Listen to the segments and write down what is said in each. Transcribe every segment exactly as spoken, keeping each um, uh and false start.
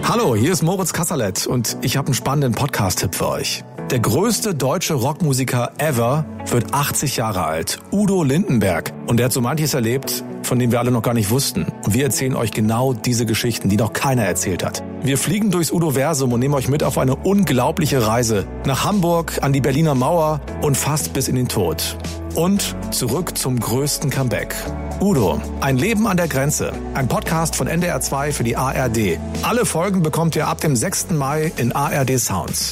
Hallo, hier ist Moritz Kasserlet und ich habe einen spannenden Podcast-Tipp für euch. Der größte deutsche Rockmusiker ever wird achtzig Jahre alt, Udo Lindenberg. Und er hat so manches erlebt, von dem wir alle noch gar nicht wussten. Und wir erzählen euch genau diese Geschichten, die noch keiner erzählt hat. Wir fliegen durchs Udo-Versum und nehmen euch mit auf eine unglaubliche Reise. Nach Hamburg, an die Berliner Mauer und fast bis in den Tod. Und zurück zum größten Comeback. Udo, ein Leben an der Grenze. Ein Podcast von N D R zwei für die A R D. Alle Folgen bekommt ihr ab dem sechsten Mai in A R D Sounds.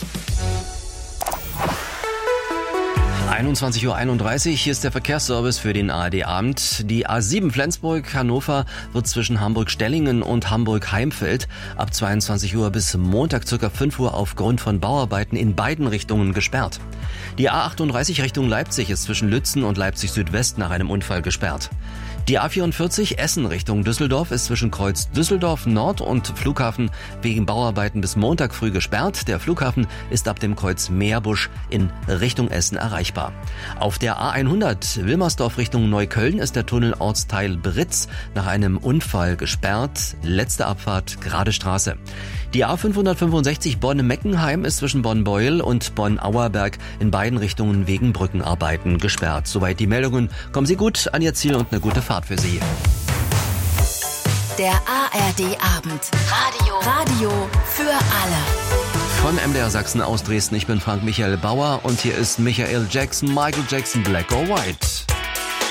einundzwanzig Uhr einunddreißig, hier ist der Verkehrsservice für den A R D-Abend. Die A sieben Flensburg-Hannover wird zwischen Hamburg-Stellingen und Hamburg-Heimfeld ab zweiundzwanzig Uhr bis Montag ca. fünf Uhr aufgrund von Bauarbeiten in beiden Richtungen gesperrt. Die A achtunddreißig Richtung Leipzig ist zwischen Lützen und Leipzig Südwest nach einem Unfall gesperrt. Die A vierundvierzig Essen Richtung Düsseldorf ist zwischen Kreuz Düsseldorf Nord und Flughafen wegen Bauarbeiten bis Montag früh gesperrt. Der Flughafen ist ab dem Kreuz Meerbusch in Richtung Essen erreichbar. Auf der A hundert Wilmersdorf Richtung Neukölln ist der Tunnel Ortsteil Britz nach einem Unfall gesperrt. Letzte Abfahrt gerade Straße. Die A fünfhundertfünfundsechzig Bonn-Meckenheim ist zwischen Bonn-Beuel und Bonn-Auerberg in beiden Richtungen wegen Brückenarbeiten gesperrt. Soweit die Meldungen. Kommen Sie gut an Ihr Ziel und eine gute Fahrt für Sie. Der A R D-Abend. Radio. Radio für alle. Von M D R Sachsen aus Dresden. Ich bin Frank Michael Bauer und hier ist Michael Jackson, Michael Jackson, Black or White.